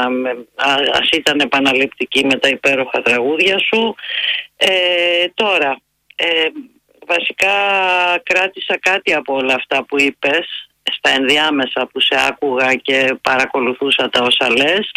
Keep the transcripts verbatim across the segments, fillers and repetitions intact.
ας ήταν επαναληπτική με τα υπέροχα τραγούδια σου. Ε, τώρα, ε, βασικά κράτησα κάτι από όλα αυτά που είπες στα ενδιάμεσα που σε άκουγα και παρακολουθούσα τα όσα λες.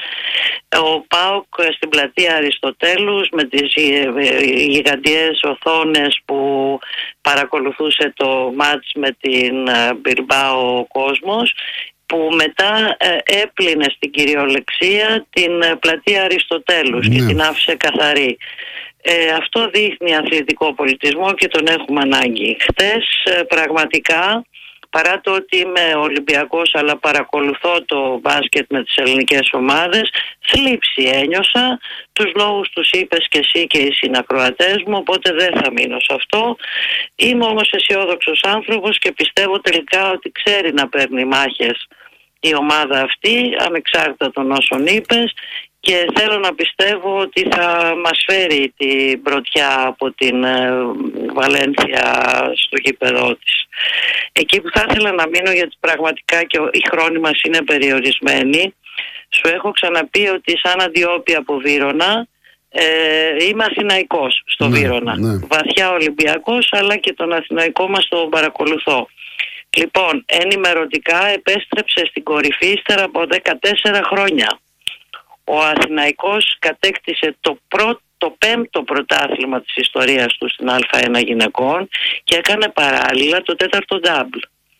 Ο ΠΑΟΚ στην πλατεία Αριστοτέλους με τις γιγαντιές οθόνες που παρακολουθούσε το μάτς με την Μπιλμπάο ο κόσμος, που μετά ε, έπλυνε στην κυριολεξία την πλατεία Αριστοτέλους ναι. και την άφησε καθαρή. Ε, αυτό δείχνει αθλητικό πολιτισμό και τον έχουμε ανάγκη. Χτες ε, πραγματικά, παρά το ότι είμαι Ολυμπιακός αλλά παρακολουθώ το μπάσκετ με τις ελληνικές ομάδες, θλίψη ένιωσα. Τους λόγους τους είπες και εσύ και οι συνακροατές μου, οπότε δεν θα μείνω σε αυτό. Είμαι όμως αισιόδοξος άνθρωπος και πιστεύω τελικά ότι ξέρει να παίρνει μάχες η ομάδα αυτή, ανεξάρτητα των όσων είπες, και θέλω να πιστεύω ότι θα μας φέρει την πρωτιά από την ε, Βαλένθια στο γήπεδό της. Εκεί που θα ήθελα να μείνω, γιατί πραγματικά και οι χρόνοι μας είναι περιορισμένοι, σου έχω ξαναπεί ότι σαν Αντιόπη από Βύρωνα ε, είμαι Αθηναϊκός στο ναι, Βύρωνα. Ναι. Βαθιά Ολυμπιακός, αλλά και τον Αθηναϊκό μας τον παρακολουθώ. Λοιπόν, ενημερωτικά επέστρεψε στην κορυφή ύστερα από δεκατέσσερα χρόνια. Ο Αθηναϊκός κατέκτησε το, πρώτο, το πέμπτο πρωτάθλημα της ιστορίας του στην Α ένα γυναικών και έκανε παράλληλα το τέταρτο ντάμπλ.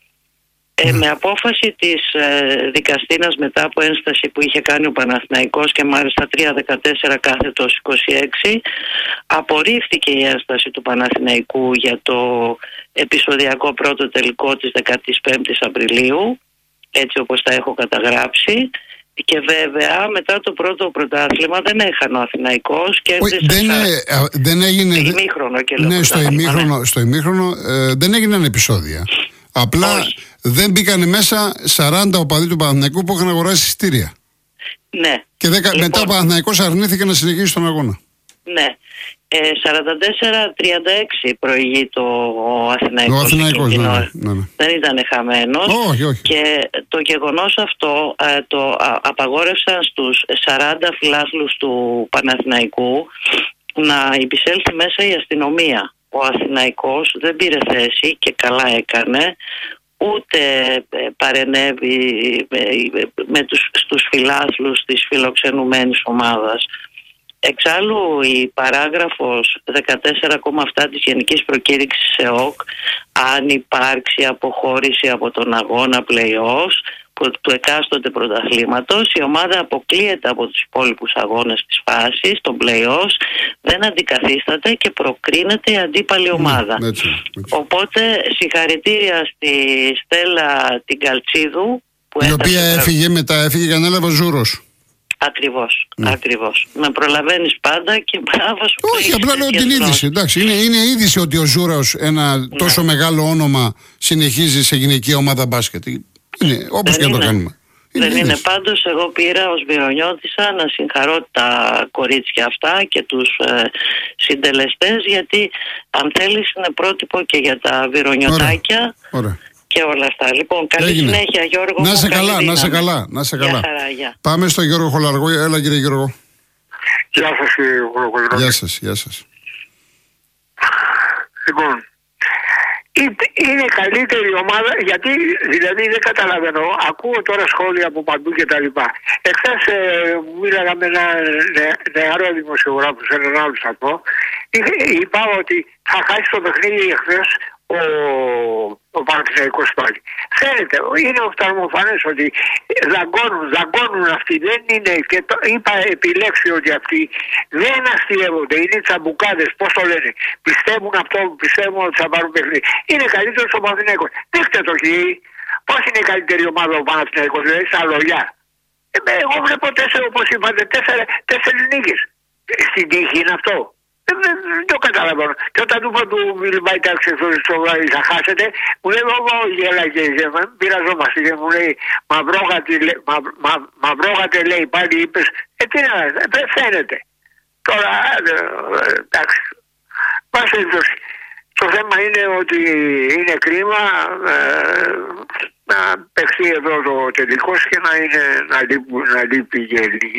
Ε, με απόφαση της ε, δικαστήνας μετά από ένσταση που είχε κάνει ο Παναθηναϊκός και μάλιστα τριακόσια δεκατέσσερα κάθετος είκοσι έξι, απορρίφθηκε η ένσταση του Παναθηναϊκού για το επεισοδιακό πρώτο τελικό της δεκαπέντε Απριλίου, έτσι όπως τα έχω καταγράψει. Και βέβαια μετά το πρώτο πρωτάθλημα δεν έχανε ο Αθηναϊκός και δεν, ε, δεν έγινε ημίχρονο και ναι, στο ημίχρονο, ναι. στο ημίχρονο ε, δεν έγιναν επεισόδια. Απλά όχι. Δεν μπήκαν μέσα σαράντα οπαδοί του Παναθηναϊκού που είχαν αγοράσει εισιτήρια. Ναι. Και δέκα, λοιπόν, μετά ο Παναθηναϊκός αρνήθηκε να συνεχίσει τον αγώνα. Ναι. Ε, σαράντα τέσσερα τριάντα έξι προηγεί το ο Αθηναϊκός. Ο Αθηναϊκός, ναι, ναι, ναι. Δεν ήταν χαμένος. Όχι, όχι. Και το γεγονός αυτό ε, το α, απαγόρευσαν στους σαράντα φιλάθλους του Παναθηναϊκού να επισέλθει μέσα η αστυνομία. Ο Αθηναϊκός δεν πήρε θέση και καλά έκανε, ούτε παρενέβη με τους, στους φιλάθλους της φιλοξενουμένης ομάδας. Εξάλλου η παράγραφος δεκατέσσερα κόμμα επτά της Γενικής Προκήρυξης ΕΟΚ, αν υπάρξει αποχώρηση από τον αγώνα play-offs του εκάστοτε πρωταθλήματος, η ομάδα αποκλείεται από τους υπόλοιπους αγώνες της φάσης, τον play-offs, δεν αντικαθίσταται και προκρίνεται η αντίπαλη ομάδα. Mm, έτσι, έτσι. Οπότε συγχαρητήρια στη Στέλλα την Καλτσίδου, που η οποία έφυγε μετά, έφυγε και ανέλαβε ο Ζούρος. Ακριβώς, ναι. ακριβώς. Με προλαβαίνεις πάντα και μπράβο σου. Όχι, απλά λέω την είδηση. Εντάξει, είναι, είναι είδηση ότι ο Ζούρος, ένα ναι. τόσο μεγάλο όνομα, συνεχίζει σε γυναική ομάδα μπάσκετ. Είναι, όπως και να το κάνουμε. Είναι δεν είδηση. Είναι πάντως, εγώ πήρα ως Βυρονιώτισσα να συγχαρώ τα κορίτσια αυτά και τους ε, συντελεστές, γιατί αν θέλεις είναι πρότυπο και για τα Βυρονιωτάκια. Ωραία. Ωραία. Και όλα αυτά. Λοιπόν, καλή Έγινε. συνέχεια, Γιώργο. Να σε καλά, να σε καλά, να σε καλά. Χαρά, γεια. Πάμε στο Γιώργο Χολαργό. Έλα, κύριε Γιώργο. Γεια σας, κύριε Γιώργο. Γεια σας, γεια σας. Λοιπόν, είναι καλύτερη ομάδα, γιατί δηλαδή δεν καταλαβαίνω. Ακούω τώρα σχόλια από παντού και τα λοιπά. Εχθές ε, μίλαγα με ένα νε, νεαρό δημοσιογράφο σε έναν άλλο σταθμό. Είπα ότι θα χάσει το παιχνίδι εχθές ο, ο Παναθηναϊκός πάλι. Φαίνεται, είναι οφθαλμοφανές ότι δαγκώνουν, δαγκώνουν αυτοί, δεν είναι, και το είπα επιλέξει ότι αυτοί δεν αστειεύονται, είναι τσαμπουκάδες, πώς το λένε, πιστεύουν αυτό, πιστεύουν ότι θα πάρουν παιχνίδι. Είναι καλύτερος ο Παναθηναϊκός. Δείχτε το χ, πώς είναι η καλύτερη ομάδα ο Παναθηναϊκός, δηλαδή στα λογιά. Ε, εγώ βλέπω τέσσερα, όπως είπατε, τέσσερα, τέσσερις νίκες. Στην τύχη είναι αυτό. Δεν, δεν, δεν το καταλαβαίνω. Και όταν του είπα του Μιλμπάι τάξη στο βράδυ θα χάσετε, μου λέει εγώ γέλα και πειραζόμαστε και μου λέει μαυρόγατε λέει πάλι είπες, ε τι να δεν φαίνεται. Τώρα εντάξει, πάση περιπτώσει. Το θέμα είναι ότι είναι κρίμα ε, να παιχθεί εδώ το τελικός και να, είναι, να, λείπει, να λείπει και